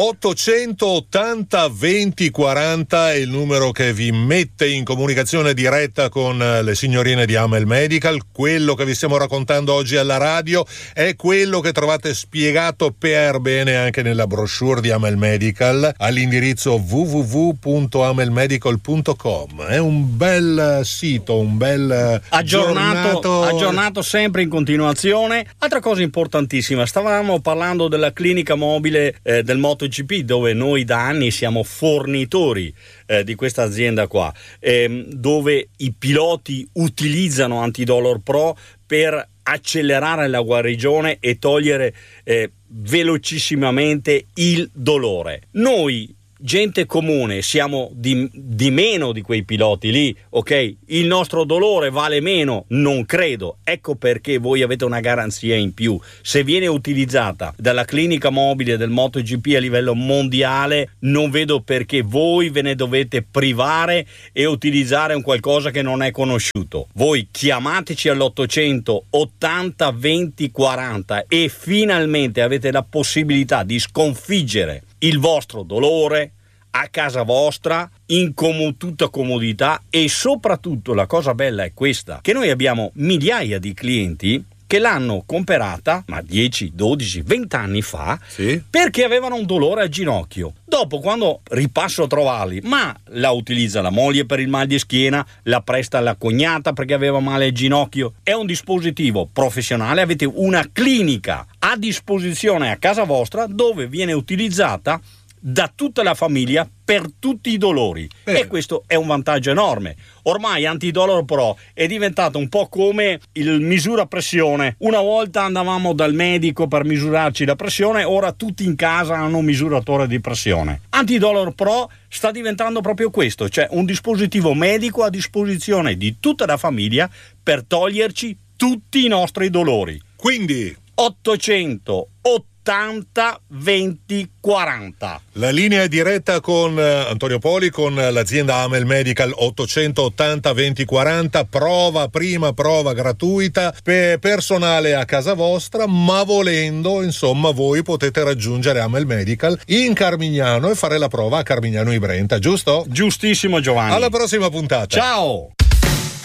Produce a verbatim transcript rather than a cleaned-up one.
ottocentottanta venti quaranta è il numero che vi mette in comunicazione diretta con le signorine di Amel Medical. Quello che vi stiamo raccontando oggi alla radio è quello che trovate spiegato per bene anche nella brochure di Amel Medical all'indirizzo w w w punto amel medical punto com. È un bel sito, un bel aggiornato, giornato... aggiornato sempre in continuazione. Altra cosa importantissima, stavamo parlando della clinica mobile eh, del MotoGP, dove noi da anni siamo fornitori eh, di questa azienda qua, ehm, dove i piloti utilizzano Antidolor Pro per accelerare la guarigione e togliere eh, velocissimamente il dolore. Noi, gente comune, siamo di, di meno di quei piloti lì, ok? Il nostro dolore vale meno? Non credo. Ecco perché voi avete una garanzia in più. Se viene utilizzata dalla clinica mobile del MotoGP a livello mondiale, non vedo perché voi ve ne dovete privare e utilizzare un qualcosa che non è conosciuto. Voi chiamateci all'ottocento ottanta venti quaranta e finalmente avete la possibilità di sconfiggere il vostro dolore a casa vostra in com- tutta comodità. E soprattutto la cosa bella è questa, che noi abbiamo migliaia di clienti che l'hanno comprata ma dieci, dodici, venti anni fa, sì, perché avevano un dolore al ginocchio. Dopo, quando ripasso a trovarli, ma la utilizza la moglie per il mal di schiena, la presta alla cognata perché aveva male al ginocchio. È un dispositivo professionale, avete una clinica a disposizione a casa vostra dove viene utilizzata da tutta la famiglia per tutti i dolori. Bene. E questo è un vantaggio enorme. Ormai Antidolor Pro è diventato un po' come il misura pressione. Una volta andavamo dal medico per misurarci la pressione, ora tutti in casa hanno un misuratore di pressione. Antidolor Pro sta diventando proprio questo, cioè un dispositivo medico a disposizione di tutta la famiglia per toglierci tutti i nostri dolori. Quindi ottocento ottanta venti quaranta. La linea è diretta con Antonio Poli, con l'azienda Amel Medical. Ottocentottanta venti quaranta, prova prima, prova gratuita per personale a casa vostra, ma volendo, insomma, voi potete raggiungere Amel Medical in Carmignano e fare la prova a Carmignano Ibrenta, giusto? Giustissimo, Giovanni. Alla prossima puntata. Ciao.